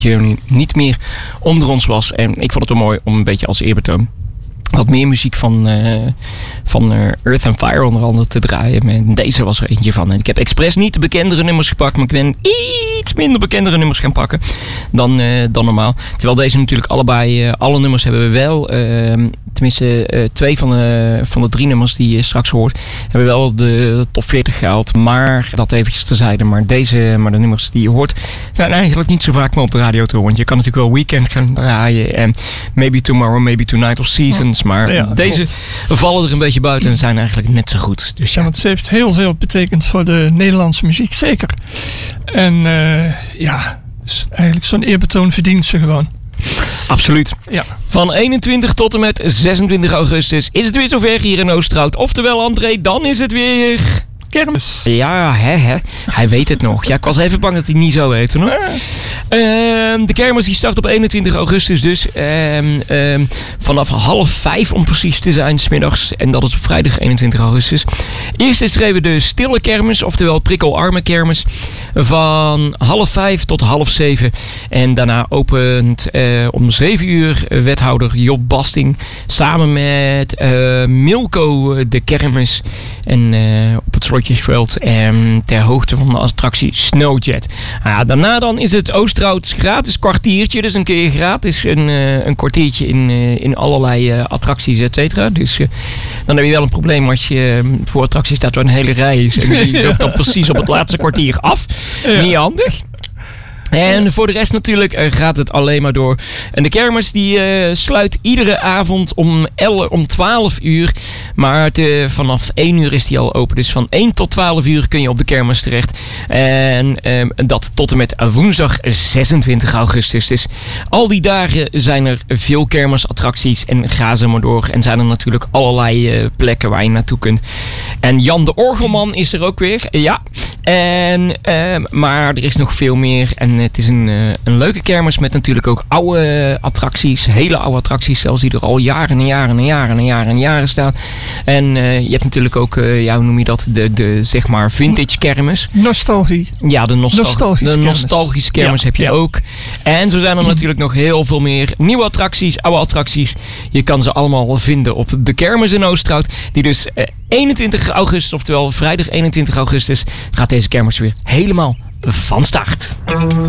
Journey niet meer onder ons was. En ik vond het wel mooi om een beetje als eerbetoon wat meer muziek van Earth and Fire onder andere te draaien. En deze was er eentje van. En ik heb expres niet de bekendere nummers gepakt, maar ik ben iets minder bekendere nummers gaan pakken dan normaal. Terwijl deze natuurlijk allebei, alle nummers hebben we wel, tenminste 2 van de 3 nummers die je straks hoort, hebben wel de top 40 gehaald. Maar dat eventjes terzijde. Maar de nummers die je hoort zijn eigenlijk niet zo vaak meer op de radio te horen. Want je kan natuurlijk wel Weekend gaan draaien en Maybe Tomorrow, Maybe Tonight of Seasons. Maar deze vallen er een beetje buiten en zijn eigenlijk net zo goed. Dus want ze heeft heel veel betekend voor de Nederlandse muziek, zeker. En dus eigenlijk zo'n eerbetoon verdient ze gewoon. Absoluut. Ja. Van 21 tot en met 26 augustus is het weer zover hier in Oosterhout. Oftewel André, dan is het weer kermis. Ja, hij weet het nog. Ja, ik was even bang dat hij niet zou weten hoor. De kermis die start op 21 augustus dus. Vanaf 4:30 om precies te zijn 's middags. En dat is op vrijdag 21 augustus. Eerst is er even de stille kermis, oftewel prikkelarme kermis. Van 4:30 tot 6:30. En daarna opent om 7 uur wethouder Job Basting samen met Milko de kermis. En op het Slotjesveld ter hoogte van de attractie Snowjet. Daarna dan is het Oosterhouts gratis kwartiertje. Dus dan kun je gratis een kwartiertje in allerlei attracties, et cetera. Dus dan heb je wel een probleem als je voor attracties staat waar een hele rij is. En die loopt dan precies op het laatste kwartier af. Ja. Niet handig. En voor de rest natuurlijk gaat het alleen maar door. En de kermis die sluit iedere avond om 12 uur. Maar vanaf 1 uur is die al open. Dus van 1 tot 12 uur kun je op de kermis terecht. En dat tot en met woensdag 26 augustus. Dus al die dagen zijn er veel kermisattracties. En ga ze maar door. En zijn er natuurlijk allerlei plekken waar je naartoe kunt. En Jan de Orgelman is er ook weer. Ja. Maar er is nog veel meer. En het is een leuke kermis met natuurlijk ook oude attracties. Hele oude attracties zelfs die er al jaren staan. En je hebt natuurlijk ook, hoe noem je dat? De zeg maar vintage kermis. Nostalgie. Ja, de nostalgische kermis heb je ook. En zo zijn er natuurlijk nog heel veel meer nieuwe attracties, oude attracties. Je kan ze allemaal vinden op de kermis in Oosterhout. Die dus 21 augustus, oftewel vrijdag 21 augustus, gaat deze kermis weer helemaal van start.